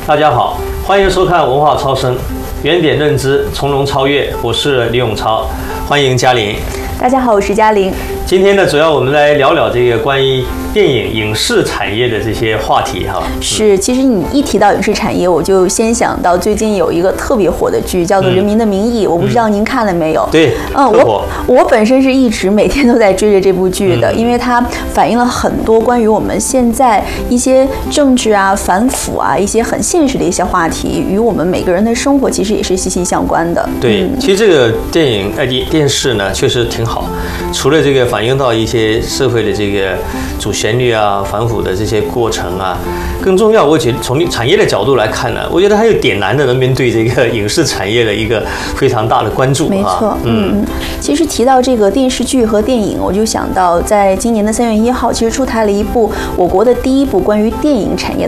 大家好，欢迎收看文化超声，原点认知，从容超越。我是李永超，欢迎嘉玲。 大家好，我是嘉玲。 今天呢，主要我们来聊聊这个关于电影影视产业的这些话题哈。 是，其实你一提到影视产业，我就先想到最近有一个特别火的剧，叫做《人民的名义》，我不知道您看了没有？ 对， 我本身是一直每天都在追着这部剧的，因为它反映了很多关于我们现在一些政治啊、反腐啊一些很现实的一些话题，与我们每个人的生活其实也是息息相关的。 对，其实这个电影电视呢，确实挺好。除了这个反映到一些社会的这个主旋律啊、反腐的这些过程啊，更重要，我觉得从产业的角度来看呢，我觉得还有点燃的人们对这个影视产业的一个非常大的关注。 没错，其实提到这个电视剧和电影，我就想到在今年的3月1号，其实出台了一部我国的第一部关于电影产业